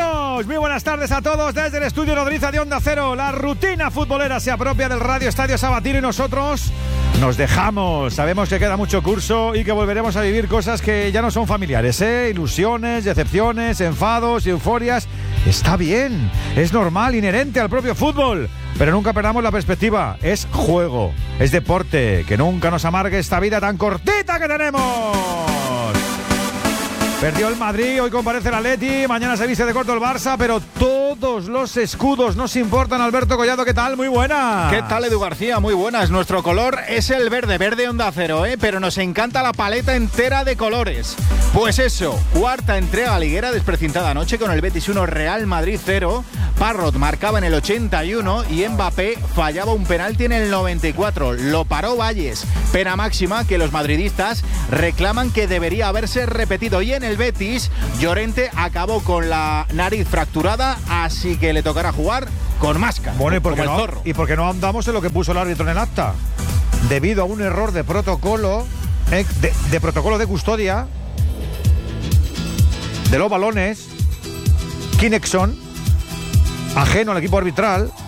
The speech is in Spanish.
Amigos, muy buenas tardes a todos desde el estudio Nodriza de Onda Cero. La rutina futbolera se apropia del Radio Estadio Sabatino y nosotros nos dejamos. Sabemos que queda mucho curso y que volveremos a vivir cosas que ya no son familiares, ilusiones, decepciones, enfados y euforias. Está bien, es normal, inherente al propio fútbol. Pero nunca perdamos la perspectiva. Es juego, es deporte. Que nunca nos amargue esta vida tan cortita que tenemos. Perdió el Madrid, hoy comparece el Atleti, mañana se viste de corto el Barça, pero todos los escudos nos importan. Alberto Collado, ¿qué tal? Muy buena. ¿Qué tal, Edu García? Muy buenas. Nuestro color es el verde Onda Cero, pero nos encanta la paleta entera de colores. Pues eso, cuarta entrega liguera desprecintada anoche con el Betis 1, Real Madrid 0. Parrot marcaba en el 81 y Mbappé fallaba un penalti en el 94. Lo paró Valles. Pena máxima que los madridistas reclaman que debería haberse repetido. Y en el Betis, Llorente acabó con la nariz fracturada, así que le tocará jugar con máscara. Bueno, ¿y como por qué no andamos en lo que puso el árbitro en el acta? Debido a un error de protocolo, de protocolo de custodia de los balones, Kinexon, ajeno al equipo arbitral,